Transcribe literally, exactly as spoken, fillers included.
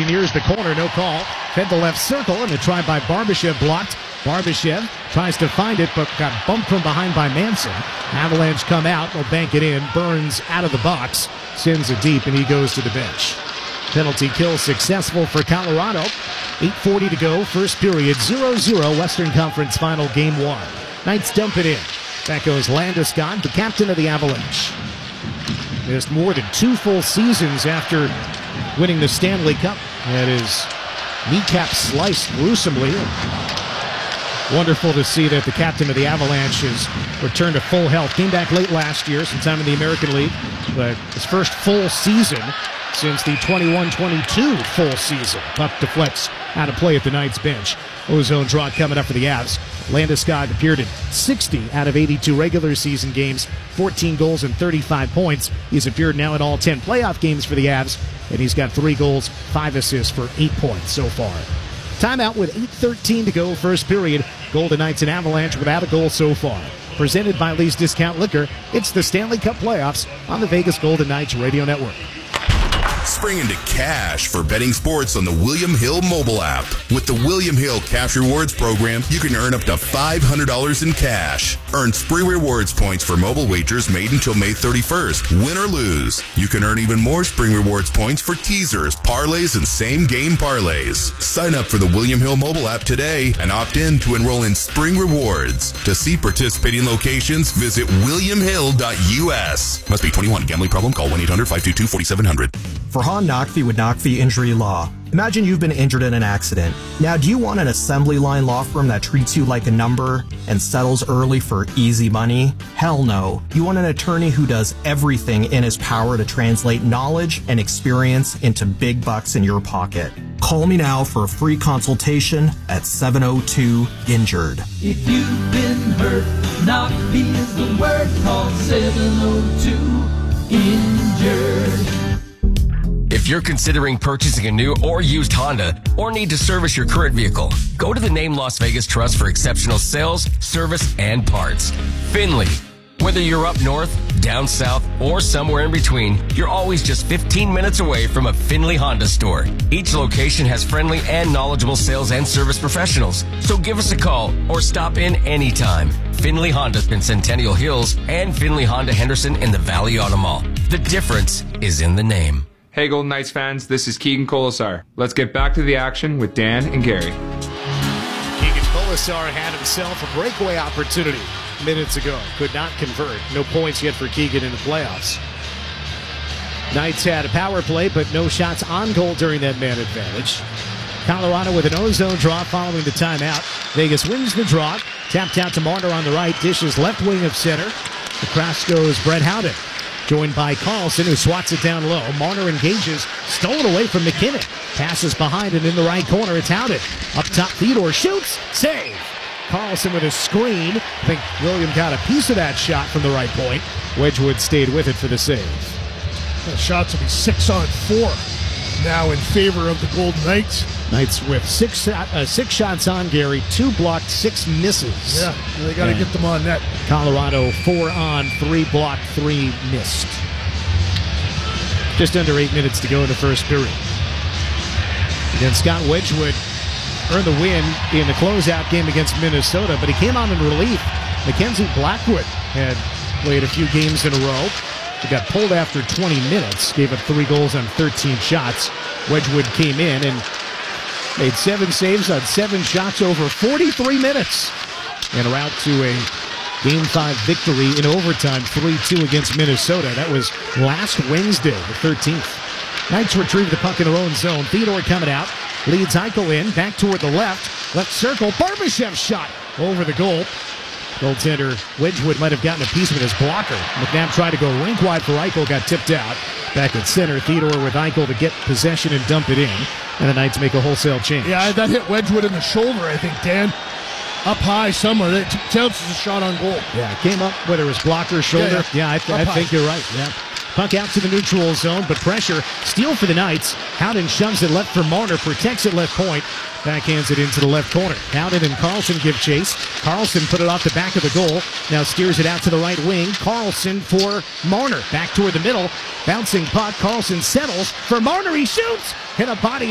nears the corner, no call. Fed the left circle, and a try by Barbashev blocked. Barbashev tries to find it, but got bumped from behind by Manson. Avalanche come out, will bank it in. Burns out of the box, sends it deep, and he goes to the bench. Penalty kill successful for Colorado. eight forty to go, first period, zero zero, Western Conference final, game one. Knights dump it in. That goes Landeskog, the captain of the Avalanche. Missed more than two full seasons after winning the Stanley Cup. Had his kneecap sliced gruesomely. Wonderful to see that the captain of the Avalanche has returned to full health. Came back late last year, sometime in the American League, but his first full season since the twenty-one twenty-two full season. Puck deflects out of play at the Knights bench. Ozone draw coming up for the Avs. Landeskog appeared in sixty out of eighty-two regular season games, fourteen goals and thirty-five points. He's appeared now in all ten playoff games for the Avs, and he's got three goals, five assists for eight points so far. Timeout with eight thirteen to go, first period. Golden Knights and Avalanche without a goal so far. Presented by Lee's Discount Liquor, it's the Stanley Cup Playoffs on the Vegas Golden Knights Radio Network. Spring into cash for betting sports on the William Hill mobile app. With the William Hill Cash Rewards program, you can earn up to five hundred dollars in cash. Earn Spring Rewards points for mobile wagers made until May thirty-first. Win or lose, you can earn even more Spring Rewards points for teasers, parlays, and same-game parlays. Sign up for the William Hill mobile app today and opt in to enroll in Spring Rewards. To see participating locations, visit william hill dot u s. Must be twenty-one. Gambling problem? Call one eight hundred five two two four seven zero zero. Farhan Naqvi with Naqvi Injury Law. Imagine you've been injured in an accident. Now, do you want an assembly line law firm that treats you like a number and settles early for easy money? Hell no. You want an attorney who does everything in his power to translate knowledge and experience into big bucks in your pocket. Call me now for a free consultation at seven oh two injured. If you've been hurt, Naqvi is the word. Call seven oh two injured. If you're considering purchasing a new or used Honda or need to service your current vehicle, go to the Name Las Vegas Trust for exceptional sales, service, and parts. Finley. Whether you're up north, down south, or somewhere in between, you're always just fifteen minutes away from a Finley Honda store. Each location has friendly and knowledgeable sales and service professionals. So give us a call or stop in anytime. Finley Honda in Centennial Hills and Finley Honda Henderson in the Valley Auto Mall. The difference is in the name. Hey Golden Knights fans, this is Keegan Colasar. Let's get back to the action with Dan and Gary. Keegan Colasar had himself a breakaway opportunity minutes ago. Could not convert. No points yet for Keegan in the playoffs. Knights had a power play, but no shots on goal during that man advantage. Colorado with an ozone draw following the timeout. Vegas wins the draw. Tapped out to Marner on the right. Dishes left wing of center. Across goes Brett Howden. Joined by Carlson, who swats it down low. Marner engages, stolen away from McKinnon. Passes behind and in the right corner, it's Howden. Up top, Theodore shoots, save. Carlson with a screen. I think William got a piece of that shot from the right point. Wedgwood stayed with it for the save. The shots will be six on four now in favor of the Golden Knights. Knights with six uh, six shots on Gary, two blocked, six misses. Yeah, they got to get them on net. Colorado four on, three blocked, three missed. Just under eight minutes to go in the first period. Again, Scott Wedgwood earned the win in the closeout game against Minnesota, but he came on in relief. Mackenzie Blackwood had played a few games in a row. He got pulled after twenty minutes, gave up three goals on thirteen shots. Wedgwood came in and made seven saves on seven shots over forty-three minutes. And a route to a Game five victory in overtime, three two against Minnesota. That was last Wednesday, the thirteenth. Knights retrieve the puck in their own zone. Theodore coming out. Leads Eichel in. Back toward the left. Left circle. Barbashev shot over the goal. Goaltender Wedgwood might have gotten a piece with his blocker. McNabb tried to go rink wide for Eichel. Got tipped out. Back at center, Theodore with Eichel to get possession and dump it in. And the Knights make a wholesale change. Yeah, that hit Wedgwood in the shoulder, I think, Dan. Up high somewhere. It counts as a shot on goal. Yeah, it came up whether it was blocker, shoulder. Yeah, yeah. yeah I, th- I think you're right. Yeah. Puck out to the neutral zone, but pressure. Steal for the Knights. Howden shoves it left for Marner. Protects it left point. Backhands it into the left corner. Howden and Carlson give chase. Carlson put it off the back of the goal. Now steers it out to the right wing. Carlson for Marner. Back toward the middle. Bouncing puck. Carlson settles for Marner. He shoots. Hit a body.